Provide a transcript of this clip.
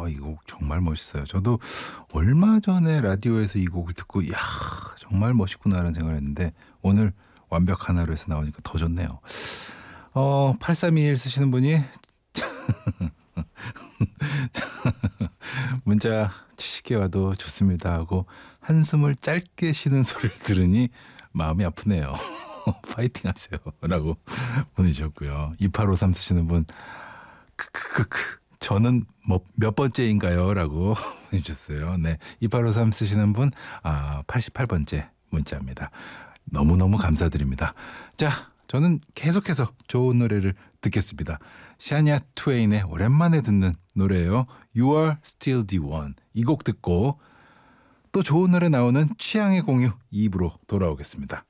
이 곡 정말 멋있어요. 저도 얼마 전에 라디오에서 이 곡을 듣고 이야 정말 멋있구나라는 생각을 했는데 오늘 완벽한 하루에서 나오니까 더 좋네요. 8321 쓰시는 분이 문자 70개 와도 좋습니다 하고 한숨을 짧게 쉬는 소리를 들으니 마음이 아프네요. 파이팅 하세요 라고 보내주셨고요. 2853 쓰시는 분 크크크크 저는 몇 번째인가요? 라고 보내주셨어요. 네, 2853 쓰시는 분 88번째 문자입니다. 너무너무 감사드립니다. 자, 저는 계속해서 좋은 노래를 듣겠습니다. 샤니아 트웨인의 오랜만에 듣는 노래예요. You are still the one. 이 곡 듣고 또 좋은 노래 나오는 취향의 공유 2부로 돌아오겠습니다.